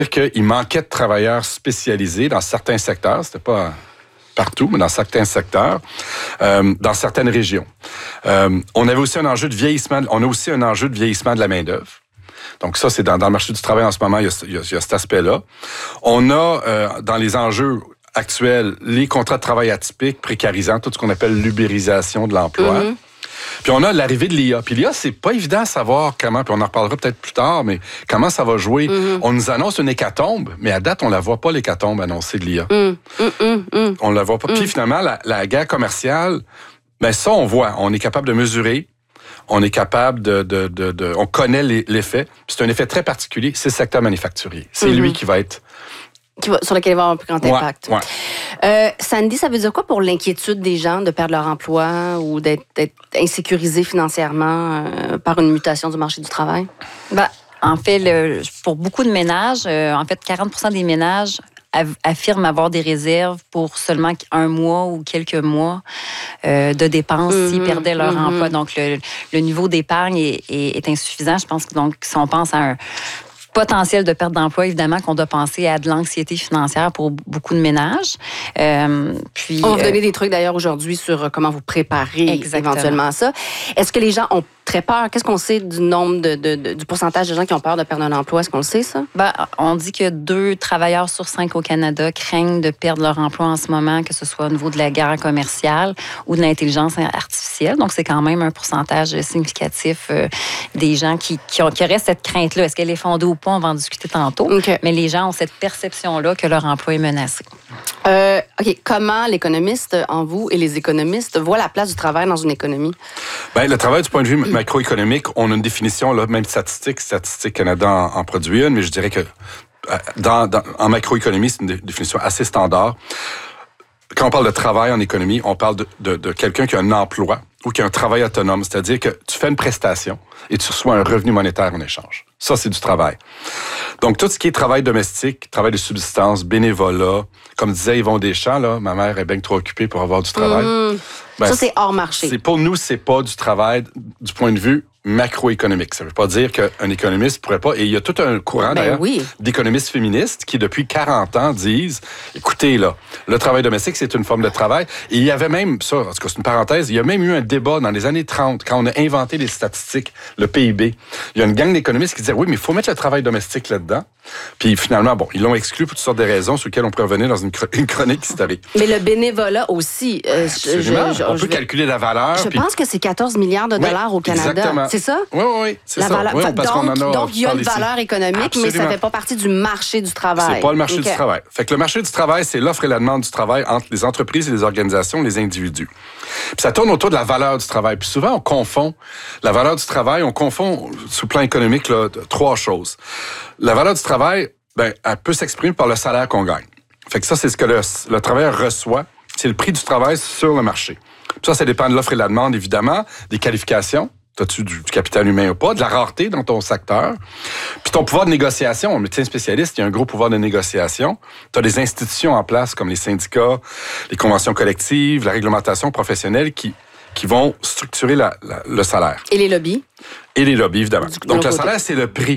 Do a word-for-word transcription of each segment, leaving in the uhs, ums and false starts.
qu'il manquait de travailleurs spécialisés dans certains secteurs. C'était pas partout, mais dans certains secteurs, euh, dans certaines régions. Euh, on avait aussi un enjeu de vieillissement. On a aussi un enjeu de vieillissement de la main-d'œuvre. Donc ça, c'est dans, dans le marché du travail en ce moment, il y a, il y a, il y a cet aspect-là. On a, euh, dans les enjeux actuels, les contrats de travail atypiques, précarisants, tout ce qu'on appelle l'ubérisation de l'emploi. Mm-hmm. Puis on a l'arrivée de l'I A. Puis l'I A, c'est pas évident à savoir comment, puis on en reparlera peut-être plus tard, mais comment ça va jouer. Mm-hmm. On nous annonce une hécatombe, mais à date, on la voit pas, l'hécatombe annoncée de l'I A. Mm. Mm, mm, on la voit pas. Mm. Puis finalement, la, la guerre commerciale, ben ça, on voit. On est capable de mesurer. On est capable de... de, de, de on connaît les, l'effet. Puis c'est un effet très particulier. C'est le secteur manufacturier. C'est mm-hmm. lui qui va être... Qui va, sur lequel il va avoir un plus grand impact. Ouais, ouais. Euh, Sandy, ça veut dire quoi pour l'inquiétude des gens de perdre leur emploi ou d'être, d'être insécurisés financièrement euh, par une mutation du marché du travail? Ben, en fait, le, pour beaucoup de ménages, euh, en fait, quarante pour cent des ménages affirment avoir des réserves pour seulement un mois ou quelques mois euh, de dépenses mm-hmm. s'ils perdaient leur mm-hmm. emploi. Donc, le, le niveau d'épargne est, est, est insuffisant. Je pense que donc, si on pense à un potentiel de perte d'emploi, évidemment, qu'on doit penser à de l'anxiété financière pour beaucoup de ménages. Euh, puis, on va vous euh, donner des trucs d'ailleurs aujourd'hui sur comment vous préparer exactement. Éventuellement à ça. Est-ce que les gens ont très peur? Qu'est-ce qu'on sait du nombre de, de, de, du pourcentage de gens qui ont peur de perdre un emploi? Est-ce qu'on le sait, ça? Ben, on dit que deux travailleurs sur cinq au Canada craignent de perdre leur emploi en ce moment, que ce soit au niveau de la guerre commerciale ou de l'intelligence artificielle. Donc, c'est quand même un pourcentage significatif euh, des gens qui, qui, ont, qui auraient cette crainte-là. Est-ce qu'elle est fondée ou pas? On va en discuter tantôt. Okay. Mais les gens ont cette perception-là que leur emploi est menacé. Euh, OK. Comment l'économiste en vous et les économistes voient la place du travail dans une économie? Bien, le travail, du point de vue macroéconomique, on a une définition, là, même statistique, Statistique Canada en, en produit une, mais je dirais que dans, dans, en macroéconomie, c'est une définition assez standard. Quand on parle de travail en économie, on parle de, de, de quelqu'un qui a un emploi ou qui a un travail autonome, c'est-à-dire que tu fais une prestation et tu reçois un revenu monétaire en échange. Ça, c'est du travail. Donc, tout ce qui est travail domestique, travail de subsistance, bénévolat, comme disait Yvon Deschamps, là, ma mère est bien trop occupée pour avoir du travail. Mmh. Ben, ça, c'est hors marché. C'est, pour nous, c'est pas du travail du point de vue macroéconomique. Ça veut pas dire qu'un économiste pourrait pas... Et il y a tout un courant, ben d'ailleurs, oui. d'économistes féministes qui, depuis quarante ans, disent, écoutez, là, le travail domestique, c'est une forme de travail. Et il y avait même, ça, en tout cas, c'est une parenthèse, il y a même eu un débat dans les années trente, quand on a inventé les statistiques, le P I B. Il y a une gang d'économistes qui disaient, oui, mais il faut mettre le travail domestique là-dedans. Puis finalement, bon, ils l'ont exclu pour toutes sortes de raisons sur lesquelles on pourrait revenir dans une, une chronique historique. Mais le bénévolat aussi. Euh, Absolument. Je, je, on je peut vais... calculer la valeur. Je puis... pense que c'est quatorze milliards de dollars oui, au Canada. Exactement. C'est ça? Oui, oui, oui. C'est la ça. Valeur... Oui, donc, parce qu'on en a donc, il y a une ici. valeur économique, Absolument. Mais ça ne fait pas partie du marché du travail. C'est pas le marché okay. du travail. Fait que le marché du travail, c'est l'offre et la demande du travail entre les entreprises et les organisations, les individus. Puis ça tourne autour de la valeur du travail. Puis souvent, on confond la valeur du travail, on confond, sur le plan économique, là, trois choses. La valeur du travail, ben, elle peut s'exprimer par le salaire qu'on gagne. Fait que ça, c'est ce que le, le travailleur reçoit. C'est le prix du travail sur le marché. Puis ça, ça dépend de l'offre et de la demande, évidemment, des qualifications. T'as-tu du, du capital humain ou pas, de la rareté dans ton secteur. Puis ton pouvoir de négociation, un médecin spécialiste, il y a un gros pouvoir de négociation. Tu as des institutions en place comme les syndicats, les conventions collectives, la réglementation professionnelle qui, qui vont structurer la, la, le salaire. Et les lobbies? Et les lobbies, évidemment. Du, Donc, le salaire, c'est le prix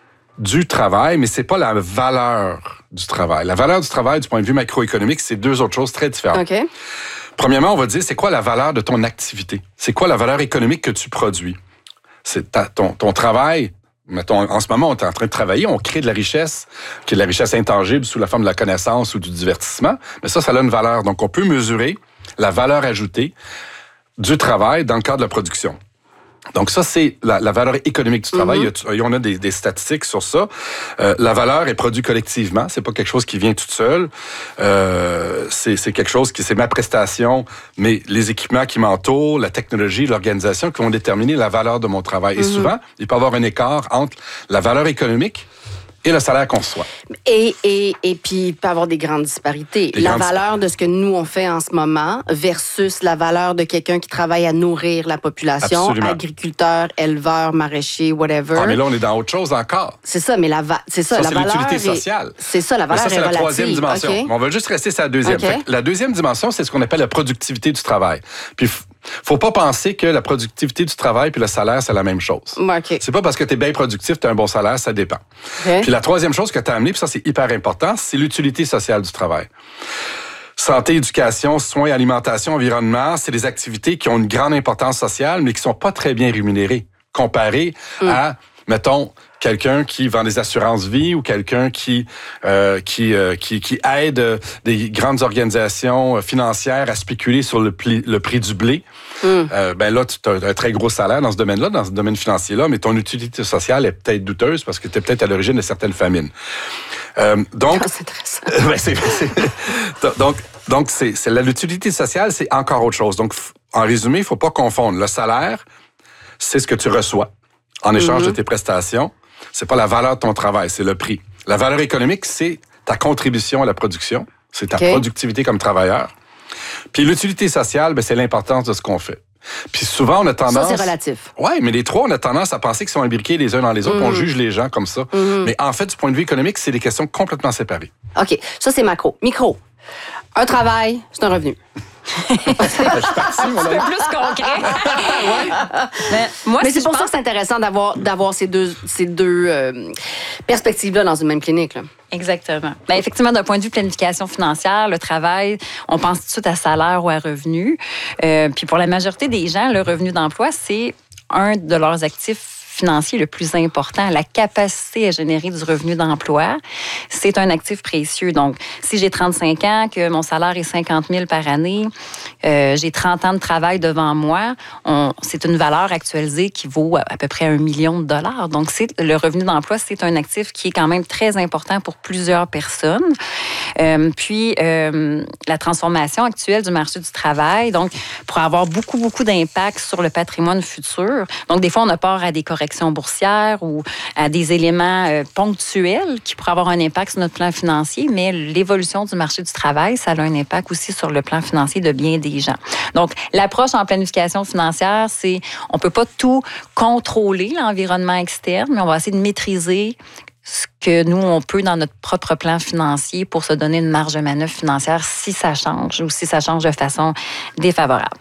du travail, mais c'est pas la valeur du travail. La valeur du travail, du point de vue macroéconomique, c'est deux autres choses très différentes. OK. Premièrement, on va dire, c'est quoi la valeur de ton activité? C'est quoi la valeur économique que tu produis? C'est ta, ton, ton travail. Mettons, en ce moment, on est en train de travailler, on crée de la richesse, qui est de la richesse intangible sous la forme de la connaissance ou du divertissement. Mais ça, ça a une valeur. Donc, on peut mesurer la valeur ajoutée du travail dans le cadre de la production. Donc ça, c'est la, la valeur économique du travail. Mm-hmm. Il y a, on a des, des statistiques sur ça. Euh, la valeur est produite collectivement. C'est pas quelque chose qui vient toute seule. Euh, c'est, c'est quelque chose qui, c'est ma prestation, mais les équipements qui m'entourent, la technologie, l'organisation qui vont déterminer la valeur de mon travail. Mm-hmm. Et souvent, il peut y avoir un écart entre la valeur économique et le salaire qu'on reçoit. Et, et, et puis, il peut y avoir des grandes disparités. Des la grandes valeur de ce que nous, on fait en ce moment versus la valeur de quelqu'un qui travaille à nourrir la population, Absolument. Agriculteur, éleveur, maraîcher, whatever. Ah, mais là, on est dans autre chose encore. C'est ça, mais la, va- c'est ça, ça la c'est valeur l'utilité est... sociale. C'est ça, la valeur mais ça, c'est est la relative. troisième dimension. Okay. On va juste rester sur la deuxième. Okay. Fait que la deuxième dimension, c'est ce qu'on appelle la productivité du travail. Puis, Faut pas penser que la productivité du travail puis le salaire, c'est la même chose. Okay. C'est pas parce que tu es bien productif, tu as un bon salaire, ça dépend. Okay. Puis la troisième chose que tu as amenée, puis ça, c'est hyper important, c'est l'utilité sociale du travail. Santé, éducation, soins, alimentation, environnement, c'est des activités qui ont une grande importance sociale, mais qui sont pas très bien rémunérées, comparées mm. à, mettons, quelqu'un qui vend des assurances-vie ou quelqu'un qui euh, qui, euh, qui qui aide des grandes organisations financières à spéculer sur le, pli, le prix du blé. Mm. Euh, ben là, tu as un très gros salaire dans ce domaine-là, dans ce domaine financier-là, mais ton utilité sociale est peut-être douteuse parce que tu es peut-être à l'origine de certaines famines. Euh, donc, ah, c'est intéressant. ben, c'est, c'est, donc, donc c'est, c'est l'utilité sociale, c'est encore autre chose. Donc, en résumé, il faut pas confondre. Le salaire, c'est ce que tu reçois en échange mm-hmm. de tes prestations. C'est pas la valeur de ton travail, c'est le prix. La valeur économique, c'est ta contribution à la production. C'est ta okay. productivité comme travailleur. Puis l'utilité sociale, ben, c'est l'importance de ce qu'on fait. Puis souvent, on a tendance... Ça, c'est relatif. Oui, mais les trois, on a tendance à penser qu'ils sont imbriqués les uns dans les autres. Mm. On juge les gens comme ça. Mm. Mais en fait, du point de vue économique, c'est des questions complètement séparées. OK. Ça, c'est macro. Micro. Un travail, c'est un revenu. Je suis parti, mon c'est plus concret. ouais. Mais, moi, Mais si c'est pour pense... ça que c'est intéressant d'avoir, d'avoir ces deux, ces deux euh, perspectives-là dans une même clinique. Là. Exactement. Bien, effectivement, d'un point de vue planification financière, le travail, on pense tout de suite à salaire ou à revenu. Euh, puis pour la majorité des gens, le revenu d'emploi, c'est un de leurs actifs financier le plus important, la capacité à générer du revenu d'emploi, c'est un actif précieux. Donc, si j'ai trente-cinq ans, que mon salaire est cinquante mille par année, euh, j'ai trente ans de travail devant moi, on, c'est une valeur actualisée qui vaut à, à peu près un million de dollars. Donc, c'est, le revenu d'emploi, c'est un actif qui est quand même très important pour plusieurs personnes. Euh, puis, euh, la transformation actuelle du marché du travail, donc, pour avoir beaucoup, beaucoup d'impact sur le patrimoine futur. Donc, des fois, on a peur à des corrections boursières ou à des éléments euh, ponctuels qui pourraient avoir un impact sur notre plan financier, mais l'évolution du marché du travail, ça a un impact aussi sur le plan financier de bien des gens. Donc, l'approche en planification financière, c'est on peut pas tout contrôler, l'environnement externe, mais on va essayer de maîtriser ce que nous, on peut dans notre propre plan financier pour se donner une marge de manœuvre financière si ça change ou si ça change de façon défavorable.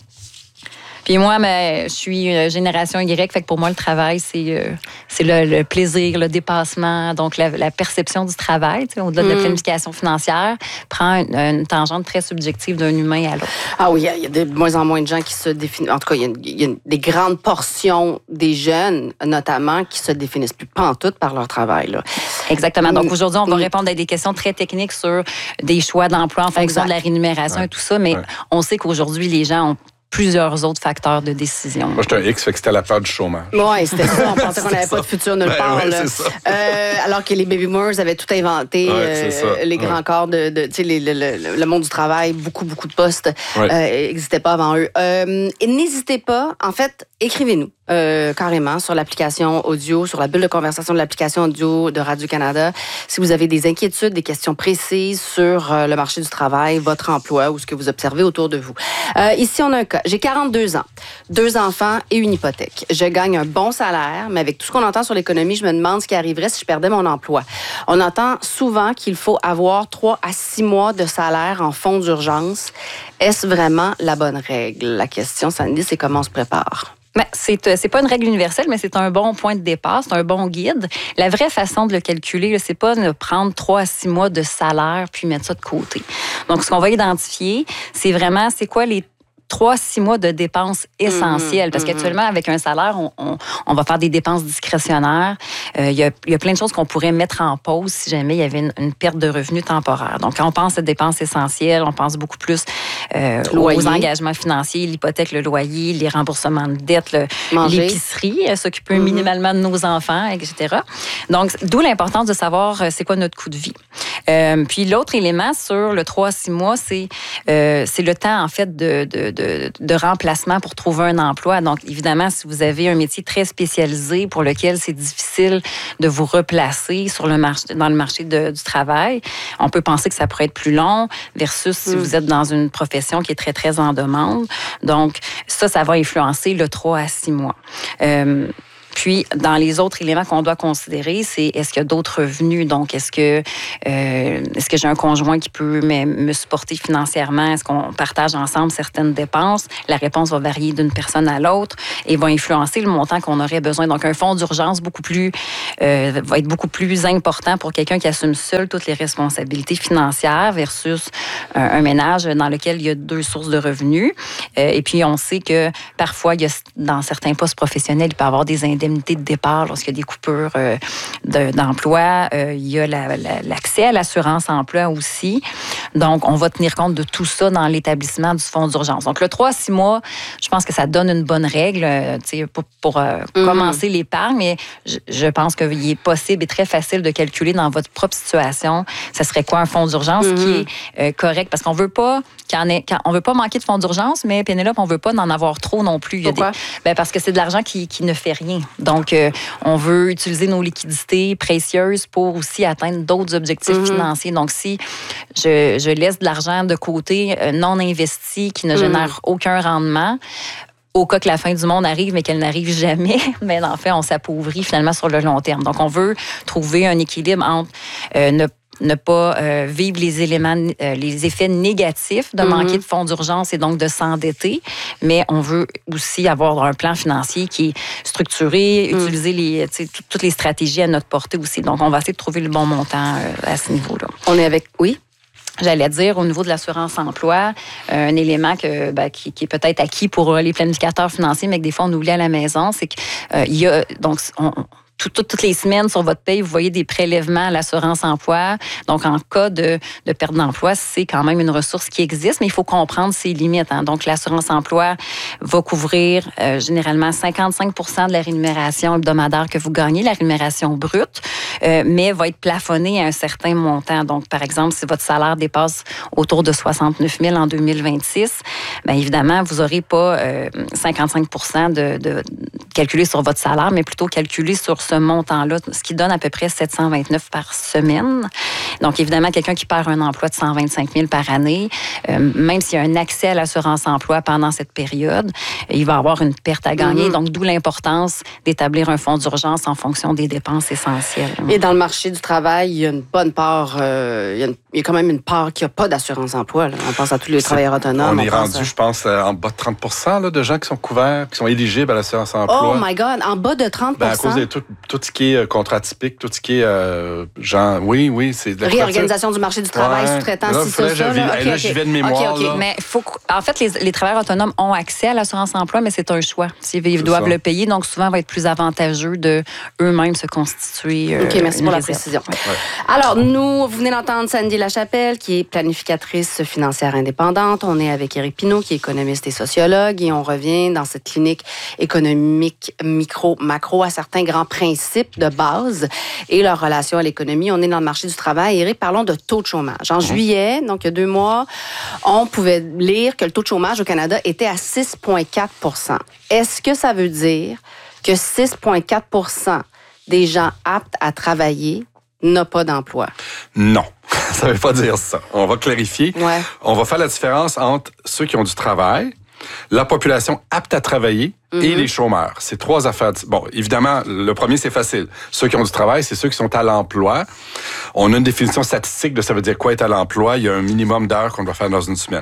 Puis moi, mais, je suis génération Y, fait que pour moi, le travail, c'est, euh, c'est le, le plaisir, le dépassement, donc la, la perception du travail, au-delà de la planification financière, prend une, une tangente très subjective d'un humain à l'autre. Ah oui, il y a de moins en moins de gens qui se définissent. En tout cas, il y a, il y a des grandes portions des jeunes, notamment, qui se définissent plus pantoute par leur travail. Là. Exactement. Donc aujourd'hui, on va répondre à des questions très techniques sur des choix d'emploi en fonction exact. De la rémunération ouais. et tout ça, mais ouais. on sait qu'aujourd'hui, les gens ont plusieurs autres facteurs de décision. Moi, j'étais un X, fait que c'était la peur du chômage. Oui, c'était ça. On pensait qu'on n'avait pas de futur nulle part. Ben, ouais, là. C'est ça. Euh, alors que les baby boomers avaient tout inventé, ouais, euh, les grands ouais. corps, de, de, tu sais, le, le, le monde du travail, beaucoup, beaucoup de postes n'existaient ouais. euh, pas avant eux. Euh, et n'hésitez pas, en fait, écrivez-nous euh, carrément sur l'application audio, sur la bulle de conversation de l'application audio de Radio-Canada. Si vous avez des inquiétudes, des questions précises sur euh, le marché du travail, votre emploi ou ce que vous observez autour de vous. Euh, ici, on a un cas. J'ai quarante-deux ans, deux enfants et une hypothèque. Je gagne un bon salaire, mais avec tout ce qu'on entend sur l'économie, je me demande ce qui arriverait si je perdais mon emploi. On entend souvent qu'il faut avoir trois à six mois de salaire en fonds d'urgence. Est-ce vraiment la bonne règle? La question, Sandy, c'est comment on se prépare? Ben, c'est, c'est pas une règle universelle, mais c'est un bon point de départ, c'est un bon guide. La vraie façon de le calculer, là, c'est pas de prendre trois à six mois de salaire puis mettre ça de côté. Donc, ce qu'on va identifier, c'est vraiment, c'est quoi les trois à six mois de dépenses essentielles. Mmh, parce qu'actuellement, avec un salaire, on, on, on va faire des dépenses discrétionnaires. Il euh, y, a, y a plein de choses qu'on pourrait mettre en pause si jamais il y avait une, une perte de revenus temporaire. Donc, quand on pense à dépenses essentielles, on pense beaucoup plus euh, aux engagements financiers, l'hypothèque, le loyer, les remboursements de dettes, le, l'épicerie, euh, s'occuper mmh. minimalement de nos enfants, et cetera. Donc, d'où l'importance de savoir euh, c'est quoi notre coût de vie. Euh, puis, l'autre élément sur le trois à six mois, c'est, euh, c'est le temps, en fait, de, de De, de remplacement pour trouver un emploi. Donc, évidemment, si vous avez un métier très spécialisé pour lequel c'est difficile de vous replacer sur le marché, dans le marché de, du travail, on peut penser que ça pourrait être plus long versus si mm. vous êtes dans une profession qui est très, très en demande. Donc, ça, ça va influencer le trois à six mois. Euh, Puis, dans les autres éléments qu'on doit considérer, c'est est-ce qu'il y a d'autres revenus? Donc, est-ce que, euh, est-ce que j'ai un conjoint qui peut me, me supporter financièrement? Est-ce qu'on partage ensemble certaines dépenses? La réponse va varier d'une personne à l'autre et va influencer le montant qu'on aurait besoin. Donc, un fonds d'urgence beaucoup plus, euh, va être beaucoup plus important pour quelqu'un qui assume seul toutes les responsabilités financières versus un, un ménage dans lequel il y a deux sources de revenus. Euh, et puis, on sait que parfois, il y a, dans certains postes professionnels, il peut y avoir des indemnités de départ lorsqu'il y a des coupures euh, de, d'emploi. Euh, il y a la, la, l'accès à l'assurance emploi aussi. Donc, on va tenir compte de tout ça dans l'établissement du fonds d'urgence. Donc, le trois à six mois, je pense que ça donne une bonne règle euh, pour, pour euh, mm-hmm. commencer l'épargne, mais je, je pense qu'il est possible et très facile de calculer dans votre propre situation, ça serait quoi un fonds d'urgence mm-hmm. qui est euh, correct, parce qu'on veut pas qu'il y en ait, on veut pas manquer de fonds d'urgence, mais Pénélope, on veut pas en avoir trop non plus. Il y a Pourquoi? Des, ben parce que c'est de l'argent qui, qui ne fait rien. Donc, euh, on veut utiliser nos liquidités précieuses pour aussi atteindre d'autres objectifs mm-hmm. financiers. Donc, si je, je laisse de l'argent de côté euh, non investi qui ne mm-hmm. génère aucun rendement, au cas que la fin du monde arrive, mais qu'elle n'arrive jamais, mais en fait, on s'appauvrit finalement sur le long terme. Donc, on veut trouver un équilibre entre euh, ne ne pas euh, vivre les éléments, euh, les effets négatifs de mm-hmm. manquer de fonds d'urgence et donc de s'endetter, mais on veut aussi avoir un plan financier qui est structuré, mm. utiliser les, toutes les stratégies à notre portée aussi. Donc, on va essayer de trouver le bon montant euh, à ce niveau-là. On est avec... Oui? J'allais dire, au niveau de l'assurance-emploi, un élément que, ben, qui, qui est peut-être acquis pour les planificateurs financiers, mais que des fois, on oublie à la maison, c'est qu'il euh, y a... Donc, on, Tout, tout, toutes les semaines sur votre paye, vous voyez des prélèvements à l'assurance-emploi. Donc, en cas de, de perte d'emploi, c'est quand même une ressource qui existe, mais il faut comprendre ses limites. Hein. Donc, l'assurance-emploi va couvrir euh, généralement cinquante-cinq pour cent de la rémunération hebdomadaire que vous gagnez, la rémunération brute, euh, mais va être plafonnée à un certain montant. Donc, par exemple, si votre salaire dépasse autour de soixante-neuf mille en deux mille vingt-six, bien évidemment, vous n'aurez pas euh, cinquante-cinq pour cent de, de calculé sur votre salaire, mais plutôt calculé sur ce montant-là, ce qui donne à peu près sept cent vingt-neuf par semaine. Donc, évidemment, quelqu'un qui perd un emploi de cent vingt-cinq mille par année, euh, même s'il y a un accès à l'assurance-emploi pendant cette période, il va avoir une perte à gagner. Mm-hmm. Donc, d'où l'importance d'établir un fonds d'urgence en fonction des dépenses essentielles. Et dans le marché du travail, il y a une bonne part, euh, il, y a une, il y a quand même une part qui n'a pas d'assurance-emploi. Là. On pense à tous les travailleurs autonomes. On est on rendu, à... je pense, en bas de trente pour cent là, de gens qui sont couverts, qui sont éligibles à l'assurance-emploi. Oh my God, en bas de trente pour cent? Ben, à cause de tout, tout ce qui est contrat atypique, tout ce qui est euh, genre, oui, oui, c'est de la réorganisation du marché du travail, ouais. Sous-traitant, si ça, ça. Là, okay, là j'y vais de mémoire. Okay, okay. Mais faut, en fait, les, les travailleurs autonomes ont accès à l'assurance-emploi, mais c'est un choix. S'ils ils doivent ça. le payer, donc souvent, il va être plus avantageux de eux-mêmes se constituer. Euh, OK, merci pour réserve. La précision. Ouais. Alors, nous, vous venez d'entendre Sandy Lachapelle, qui est planificatrice financière indépendante. On est avec Éric Pinault, qui est économiste et sociologue, et on revient dans cette clinique économique micro-macro à certains grands principes de base et leur relation à l'économie. On est dans le marché du travail. Éric, parlons de taux de chômage. En mmh. juillet, donc il y a deux mois, on pouvait lire que le taux de chômage au Canada était à six virgule quatre pour cent. Est-ce que ça veut dire que six virgule quatre pour cent des gens aptes à travailler n'ont pas d'emploi? Non. Ça ne veut pas dire ça. On va clarifier. Ouais. On va faire la différence entre ceux qui ont du travail, la population apte à travailler mm-hmm. et les chômeurs. C'est trois affaires. Bon, évidemment, le premier, c'est facile. Ceux qui ont du travail, c'est ceux qui sont à l'emploi. On a une définition statistique de ça veut dire quoi être à l'emploi. Il y a un minimum d'heures qu'on doit faire dans une semaine.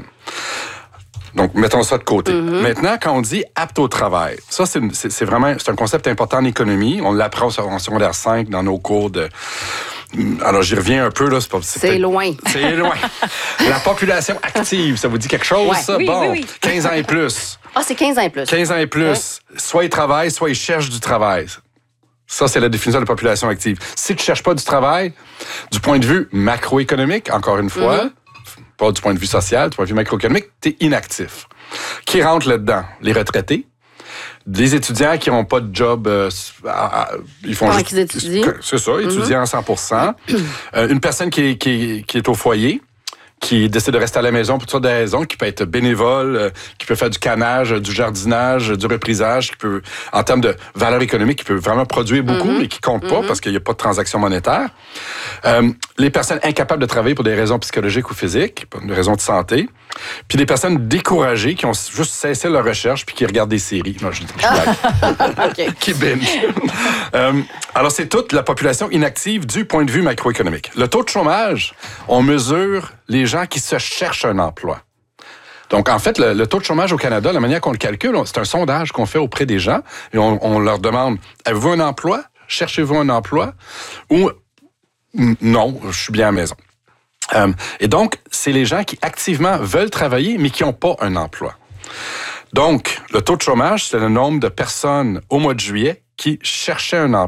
Donc, mettons ça de côté. Mm-hmm. Maintenant, quand on dit apte au travail, ça, c'est, c'est, c'est vraiment c'est un concept important en économie. On l'apprend en secondaire cinq dans nos cours de... Alors, j'y reviens un peu. Là, c'est, pas, c'est, c'est loin. C'est loin. La population active, ça vous dit quelque chose, ouais. ça? Oui, bon, oui, oui. quinze ans et plus. Ah, c'est quinze ans et plus. quinze ans et plus. Ouais. Soit ils travaillent, soit ils cherchent du travail. Ça, c'est la définition de la population active. Si tu ne cherches pas du travail, du point de vue macroéconomique, encore une fois, mm-hmm. pas du point de vue social, du point de vue macroéconomique, tu es inactif. Qui rentre là-dedans? Les retraités, des étudiants qui n'ont pas de job, euh, à, à, ils font Pendant juste... qu'ils étudient. C'est ça, étudiants à mm-hmm. cent pour cent. euh, une personne qui est, qui, est, qui est au foyer, qui décide de rester à la maison pour toutes sortes de raisons, qui peut être bénévole, euh, qui peut faire du canage, du jardinage, du reprisage, qui peut, en termes de valeur économique, qui peut vraiment produire beaucoup, mm-hmm. mais qui compte pas mm-hmm. parce qu'il n'y a pas de transaction monétaire. Euh, les personnes incapables de travailler pour des raisons psychologiques ou physiques, pour des raisons de santé. Puis des personnes découragées qui ont juste cessé leur recherche puis qui regardent des séries. Non, je dis blague. Okay. Qui binge. euh, alors, c'est toute la population inactive du point de vue macroéconomique. Le taux de chômage, on mesure les gens qui se cherchent un emploi. Donc, en fait, le, le taux de chômage au Canada, la manière qu'on le calcule, c'est un sondage qu'on fait auprès des gens et on, on leur demande, avez-vous un emploi? Cherchez-vous un emploi? Ou non, je suis bien à la maison. Euh, et donc, c'est les gens qui activement veulent travailler, mais qui n'ont pas un emploi. Donc, le taux de chômage, c'est le nombre de personnes au mois de juillet qui cherchaient un emploi.